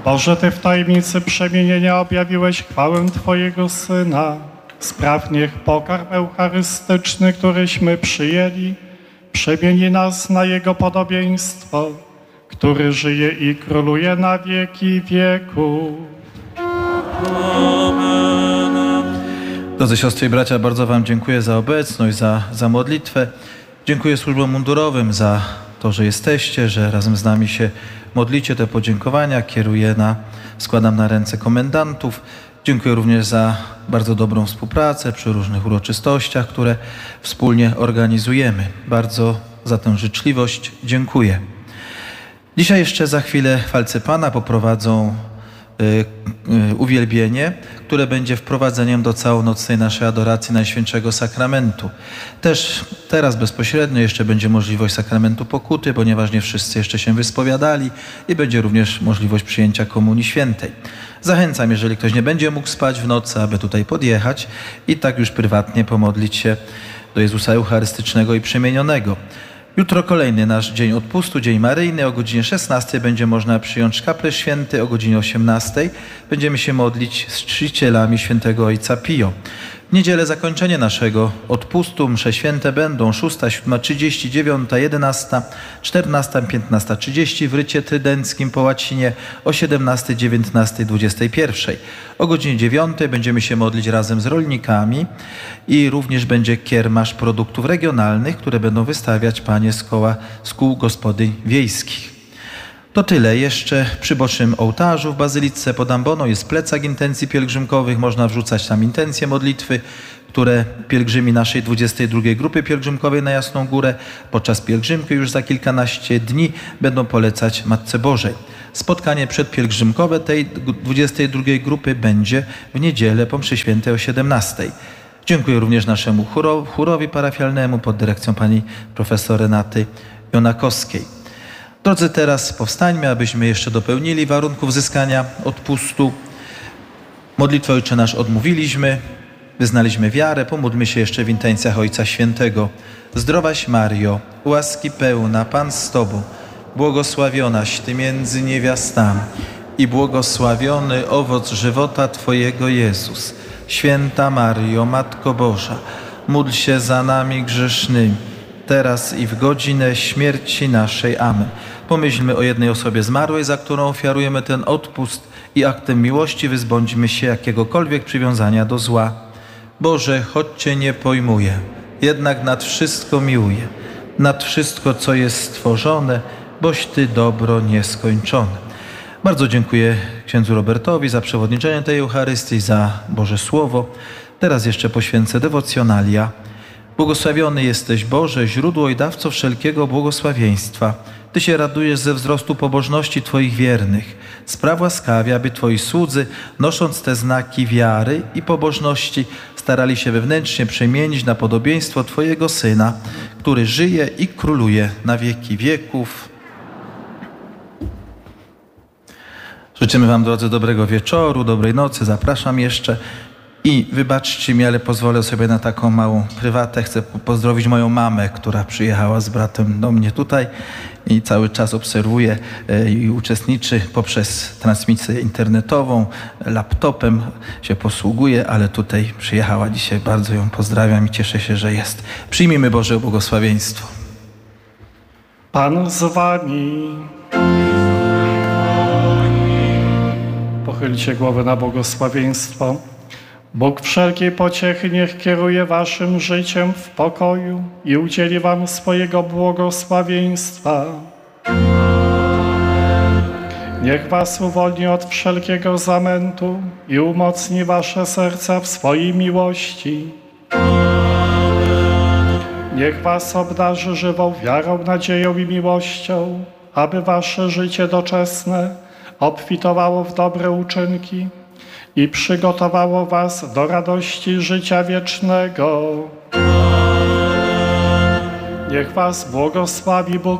Boże, Ty w tajemnicy przemienienia objawiłeś chwałę Twojego Syna. Spraw niech pokarm eucharystyczny, któryśmy przyjęli, przemieni nas na Jego podobieństwo, który żyje i króluje na wieki wieków. Drodzy siostry i bracia, bardzo Wam dziękuję za obecność, za modlitwę. Dziękuję służbom mundurowym za to, że jesteście, że razem z nami się modlicie. Te podziękowania składam na ręce komendantów. Dziękuję również za bardzo dobrą współpracę przy różnych uroczystościach, które wspólnie organizujemy. Bardzo za tę życzliwość dziękuję. Dzisiaj jeszcze za chwilę chwalcy Pana poprowadzą uwielbienie, które będzie wprowadzeniem do całonocnej naszej adoracji Najświętszego Sakramentu. Też teraz bezpośrednio jeszcze będzie możliwość sakramentu pokuty, ponieważ nie wszyscy jeszcze się wyspowiadali i będzie również możliwość przyjęcia Komunii Świętej. Zachęcam, jeżeli ktoś nie będzie mógł spać w nocy, aby tutaj podjechać i tak już prywatnie pomodlić się do Jezusa Eucharystycznego i Przemienionego. Jutro kolejny nasz dzień odpustu, Dzień Maryjny. O godzinie 16 będzie można przyjąć szkaple święty. O godzinie 18 będziemy się modlić z czcicielami świętego Ojca Pio. W niedzielę zakończenie naszego odpustu. Msze święte będą 6, 7:30, 9, 11, 14, 15:30 w rycie trydenckim po łacinie, o 17, 19, 21. O godzinie 9 będziemy się modlić razem z rolnikami i również będzie kiermasz produktów regionalnych, które będą wystawiać panie z kół gospodyń wiejskich. To tyle. Jeszcze przy bocznym ołtarzu w Bazylice pod amboną jest plecak intencji pielgrzymkowych. Można wrzucać tam intencje modlitwy, które pielgrzymi naszej 22. grupy pielgrzymkowej na Jasną Górę podczas pielgrzymki już za kilkanaście dni będą polecać Matce Bożej. Spotkanie przedpielgrzymkowe tej 22. grupy będzie w niedzielę po mszy świętej o 17. Dziękuję również naszemu chórowi parafialnemu pod dyrekcją pani profesor Renaty Jonakowskiej. Drodzy, teraz powstańmy, abyśmy jeszcze dopełnili warunków zyskania odpustu. Modlitwę Ojcze Nasz odmówiliśmy, wyznaliśmy wiarę, pomódlmy się jeszcze w intencjach Ojca Świętego. Zdrowaś Mario, łaski pełna, Pan z Tobą, błogosławionaś Ty między niewiastami i błogosławiony owoc żywota Twojego Jezus. Święta Mario, Matko Boża, módl się za nami grzesznymi, teraz i w godzinę śmierci naszej. Amen. Pomyślmy o jednej osobie zmarłej, za którą ofiarujemy ten odpust i aktem miłości wyzbądźmy się jakiegokolwiek przywiązania do zła. Boże, choć Cię nie pojmuję, jednak nad wszystko miłuję, nad wszystko, co jest stworzone, boś Ty dobro nieskończone. Bardzo dziękuję księdzu Robertowi za przewodniczenie tej Eucharystii, za Boże Słowo. Teraz jeszcze poświęcę dewocjonalia. Błogosławiony jesteś, Boże, źródło i dawco wszelkiego błogosławieństwa. Ty się radujesz ze wzrostu pobożności Twoich wiernych. Spraw łaskawie, aby Twoi słudzy, nosząc te znaki wiary i pobożności, starali się wewnętrznie przemienić na podobieństwo Twojego Syna, który żyje i króluje na wieki wieków. Życzymy Wam, drodzy, dobrego wieczoru, dobrej nocy. Zapraszam jeszcze. I wybaczcie mi, ale pozwolę sobie na taką małą prywatę. Chcę pozdrowić moją mamę, która przyjechała z bratem do mnie tutaj i cały czas obserwuje i uczestniczy poprzez transmisję internetową, laptopem się posługuje, ale tutaj przyjechała dzisiaj. Bardzo ją pozdrawiam i cieszę się, że jest. Przyjmijmy Boże błogosławieństwo. Pan z Wami. Pochylcie głowę na błogosławieństwo. Bóg wszelkiej pociechy niech kieruje waszym życiem w pokoju i udzieli wam swojego błogosławieństwa. Niech was uwolni od wszelkiego zamętu i umocni wasze serca w swojej miłości. Niech was obdarzy żywą wiarą, nadzieją i miłością, aby wasze życie doczesne obfitowało w dobre uczynki i przygotowało was do radości życia wiecznego. Niech was błogosławi Bóg